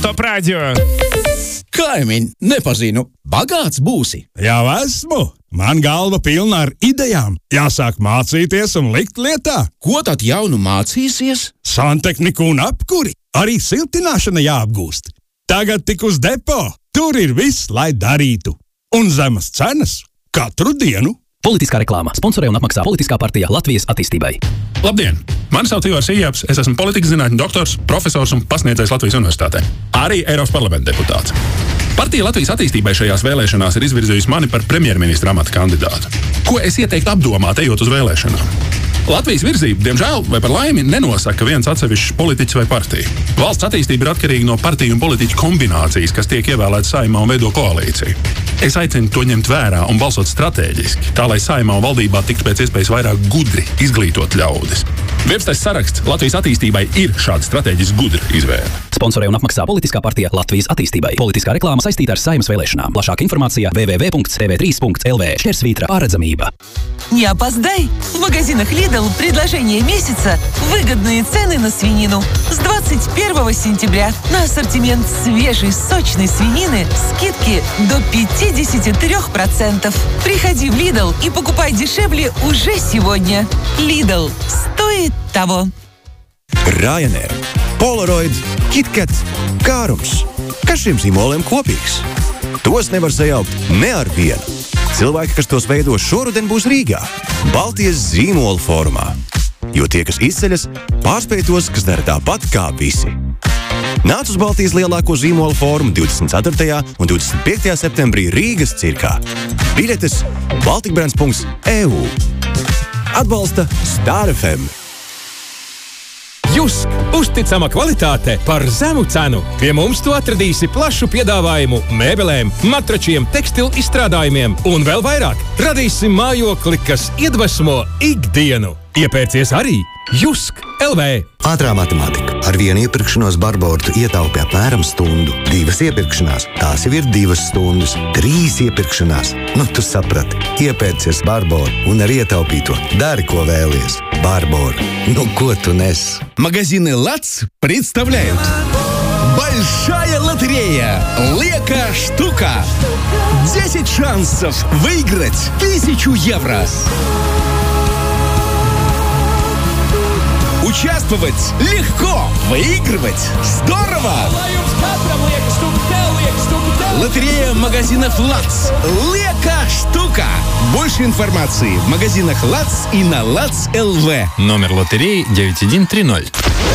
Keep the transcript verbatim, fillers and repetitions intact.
Top radio. Kaimiņ, nepazinu. Bagāts būsi. Jau esmu. Man galva pilna ar idejām. Jāsāk mācīties un likt lietā. Ko tad jaunu mācīsies? Santehniku un apkuri. Arī siltināšana jāapgūst. Tagad tik uz depo. Tur ir viss, lai darītu. Un zemas cenas katru dienu. Politiskā reklāma sponsorē un apmaksā politiskā partija Latvijas attīstībai. Labdien! Mani sauc Ivars Ījāps, es esmu politikas zinātņu doktors, profesors un pasniedzējs Latvijas universitātē. Arī Eiropas parlamenta deputāts. Partija Latvijas attīstībai šajās vēlēšanās ir izvirzījusi mani par premjerministra amata kandidātu. Ko es ieteiktu apdomāt, ejot uz vēlēšanām? Latvijas virzību, diemžēl, vai par laimi, nenosaka viens atsevišķs politiķis vai partija. Valsts attīstība ir atkarīga no partiju un politiķu kombinācijas, kas tiek ievēlētas Saeimā un veido koalīciju. Es aicinu to ņemt vērā un balsot stratēģiski, tā lai Saeimā un valdībā tiktu pēc iespējas vairāk gudri izglītot ļaudis. Virstais saraksts Latvijas attīstībai ir šāda strateģiski gudra izvēle. Sponsorē un apmaksā politiskā partija Latvijas attīstībai. Politiskā reklāma saistīta ar Saeimas vēlēšanām. Plašāka informācija w w w punkts t v trīs punkts l v. Šķersvītra pārredzamība. Не опоздай! В магазинах Lidl предложение месяца – выгодные цены на свинину. С двадцать первого сентября на ассортимент свежей сочной свинины скидки до пятьдесят три процента. Приходи в Lidl и покупай дешевле уже сегодня. Lidl стоит того. Ryanair, Polaroid, KitKat, Kārums. Kas šiem zīmoliem kopīgs? Tos nevar sajaukt ne ar vienu. Cilvēki, kas tos veido šoruden, būs Rīgā, Baltijas zīmola formā. Jo tie, kas izceļas, pārspēj tos, kas dara tāpat kā visi. Nāc uz Baltijas lielāko zīmola formu divdesmit ceturtajā un divdesmit piektajā septembrī Rīgas cirkā. Biļetes baltikbrands punkts e u. Atbalsta Star F M. Jusk! Uzticama kvalitāte par zemu cenu. Pie mums tu atradīsi plašu piedāvājumu mēbelēm, matračiem, tekstilu izstrādājumiem un vēl vairāk. Radīsim mājokli, kas iedvesmo ikdienu. Iepērcies arī Jusk L V. Ātrā matemātika. Ar vienu iepirkšanos Barboru ietaupi apmēram stundu. Divas iepirkšanās. Tās jau ir divas stundas. Trīs iepirkšanās. Nu, tu saprati. Iepērcies Barboru un ar ietaupīto dari, ko vēlies. Барбор. Ну, ko tu nes? Магазины ЛАЦ представляют Большая лотерея Лека штука. десять шансов выиграть тысячу евро. Участвовать легко, выигрывать здорово. Лотерея магазинов ЛАЦ. Лека штука. Больше информации в магазинах ЛАЦ и на ЛАЦ эл вэ. Номер лотереи девять один три ноль.